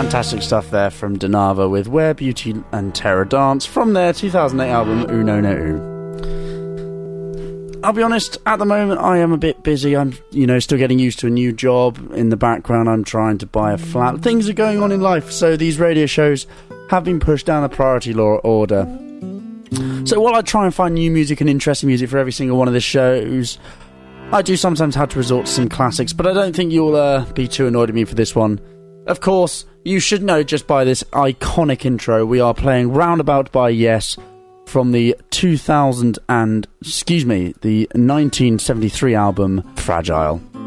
Fantastic stuff there from Danava with Where Beauty and Terror Dance from their 2008 album Uno No U. I'll be honest, at the moment I am a bit busy. I'm, still getting used to a new job. In the background I'm trying to buy a flat. Things are going on in life, so these radio shows have been pushed down the priority order. So while I try and find new music and interesting music for every single one of the shows, I do sometimes have to resort to some classics, but I don't think you'll be too annoyed at me for this one. Of course, you should know just by this iconic intro, we are playing Roundabout by Yes from the 1973 album Fragile.